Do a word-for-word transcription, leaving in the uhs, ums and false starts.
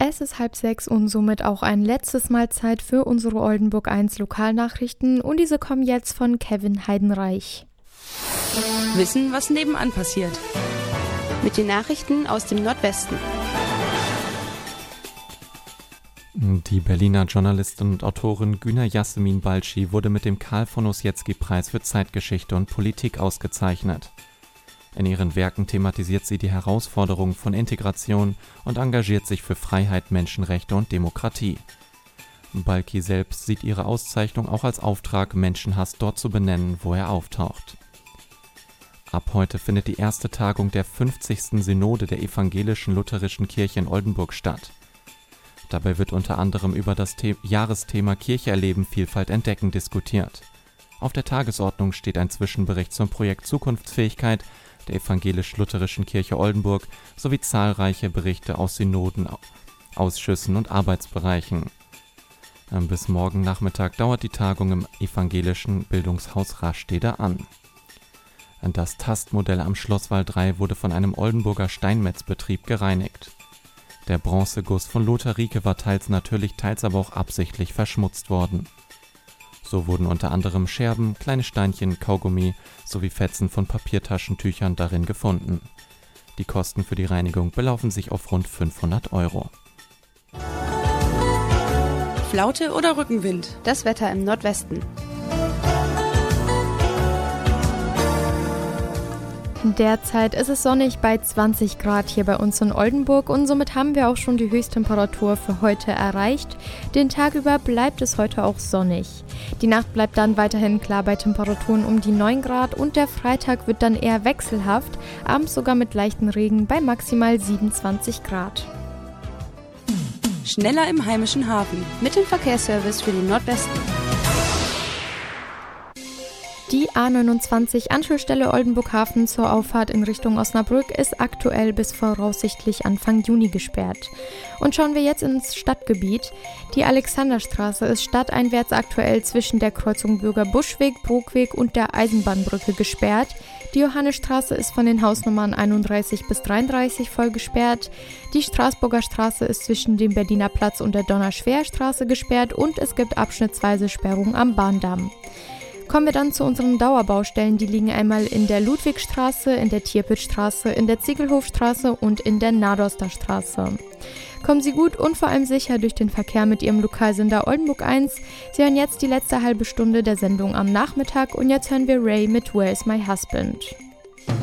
Es ist halb sechs und somit auch ein letztes Mal Zeit für unsere Oldenburg eins Lokalnachrichten und diese kommen jetzt von Kevin Heidenreich. Wissen, was nebenan passiert. Mit den Nachrichten aus dem Nordwesten. Die Berliner Journalistin und Autorin Güner Yasemin Balci wurde mit dem Karl von Ossietzky-Preis für Zeitgeschichte und Politik ausgezeichnet. In ihren Werken thematisiert sie die Herausforderungen von Integration und engagiert sich für Freiheit, Menschenrechte und Demokratie. Balci selbst sieht ihre Auszeichnung auch als Auftrag, Menschenhass dort zu benennen, wo er auftaucht. Ab heute findet die erste Tagung der fünfzigsten Synode der Evangelischen Lutherischen Kirche in Oldenburg statt. Dabei wird unter anderem über das The- Jahresthema Kirche erleben, Vielfalt entdecken diskutiert. Auf der Tagesordnung steht ein Zwischenbericht zum Projekt Zukunftsfähigkeit der Evangelisch-Lutherischen Kirche Oldenburg sowie zahlreiche Berichte aus Synoden, Ausschüssen und Arbeitsbereichen. Bis morgen Nachmittag dauert die Tagung im evangelischen Bildungshaus Rastede an. Das Tastmodell am Schlosswall drei wurde von einem Oldenburger Steinmetzbetrieb gereinigt. Der Bronzeguss von Lothar Rieke war teils natürlich, teils aber auch absichtlich verschmutzt worden. So wurden unter anderem Scherben, kleine Steinchen, Kaugummi sowie Fetzen von Papiertaschentüchern darin gefunden. Die Kosten für die Reinigung belaufen sich auf rund fünfhundert Euro. Flaute oder Rückenwind? Das Wetter im Nordwesten. Derzeit ist es sonnig bei zwanzig Grad hier bei uns in Oldenburg und somit haben wir auch schon die Höchsttemperatur für heute erreicht. Den Tag über bleibt es heute auch sonnig. Die Nacht bleibt dann weiterhin klar bei Temperaturen um die neun Grad und der Freitag wird dann eher wechselhaft, abends sogar mit leichten Regen bei maximal siebenundzwanzig Grad. Schneller im heimischen Hafen. Mit dem Verkehrsservice für den Nordwesten. Die A neunundzwanzig Anschlussstelle Oldenburg-Hafen zur Auffahrt in Richtung Osnabrück ist aktuell bis voraussichtlich Anfang Juni gesperrt. Und schauen wir jetzt ins Stadtgebiet. Die Alexanderstraße ist stadteinwärts aktuell zwischen der Kreuzung Bürger-Buschweg, Brookweg und der Eisenbahnbrücke gesperrt. Die Johannesstraße ist von den Hausnummern einunddreißig bis dreiunddreißig voll gesperrt. Die Straßburger Straße ist zwischen dem Berliner Platz und der Donnerschwer-Straße gesperrt und es gibt abschnittsweise Sperrungen am Bahndamm. Kommen wir dann zu unseren Dauerbaustellen. Die liegen einmal in der Ludwigstraße, in der Tierpitzstraße, in der Ziegelhofstraße und in der Nadorster Straße. Kommen Sie gut und vor allem sicher durch den Verkehr mit Ihrem Lokalsender Oldenburg eins. Sie hören jetzt die letzte halbe Stunde der Sendung am Nachmittag und jetzt hören wir Ray mit Where's My Husband.